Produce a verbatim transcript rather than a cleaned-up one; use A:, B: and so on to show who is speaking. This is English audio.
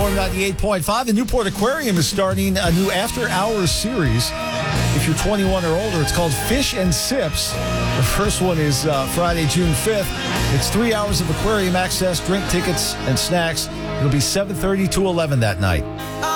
A: Storm ninety-eight point five. The Newport Aquarium is starting a new after-hours series. If you're twenty-one or older, it's called Fish and Sips. The first one is uh, Friday, June fifth. It's three hours of aquarium access, drink tickets, and snacks. It'll be seven thirty to eleven that night.